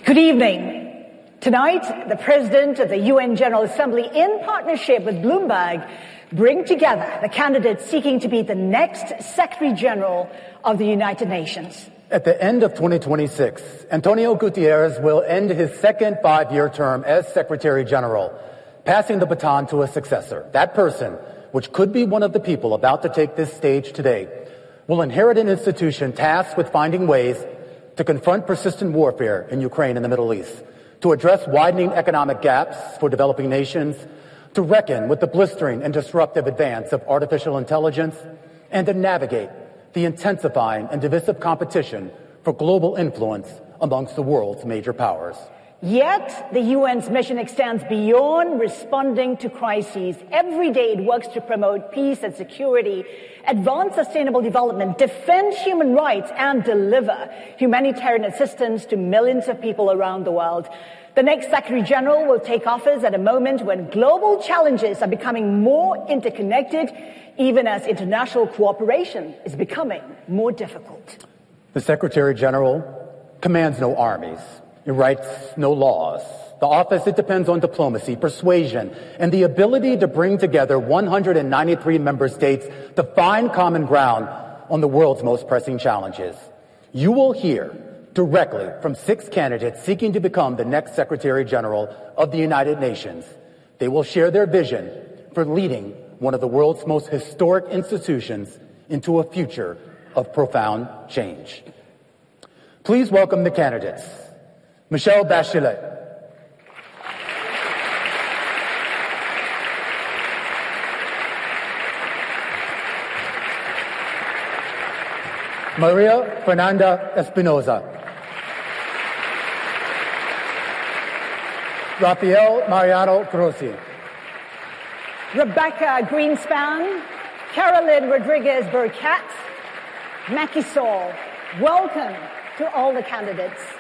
Good evening. Tonight, the President of the UN General Assembly, in partnership with Bloomberg, bring together the candidates seeking to be the next Secretary General of the United Nations. At the end of 2026, Antonio Guterres will end his second five-year term as Secretary General, passing the baton to a successor. That person, which could be one of the people about to take this stage today, will inherit an institution tasked with finding ways to confront persistent warfare in Ukraine and the Middle East, to address widening economic gaps for developing nations, to reckon with the blistering and disruptive advance of artificial intelligence, and to navigate the intensifying and divisive competition for global influence amongst the world's major powers. Yet, the UN's mission extends beyond responding to crises. Every day it works to promote peace and security, advance sustainable development, defend human rights, and deliver humanitarian assistance to millions of people around the world. The next Secretary General will take office at a moment when global challenges are becoming more interconnected, even as international cooperation is becoming more difficult. The Secretary General commands no armies. It writes no laws. The office, it depends on diplomacy, persuasion, and the ability to bring together 193 member states to find common ground on the world's most pressing challenges. You will hear directly from 6 candidates seeking to become the next Secretary General of the United Nations. They will share their vision for leading one of the world's most historic institutions into a future of profound change. Please welcome the candidates. Michelle Bachelet. Maria Fernanda Espinosa. Rafael Mariano Grossi. Rebecca Greenspan, Carolyn Rodriguez-Burkett, Macky Sall. Welcome to all the candidates.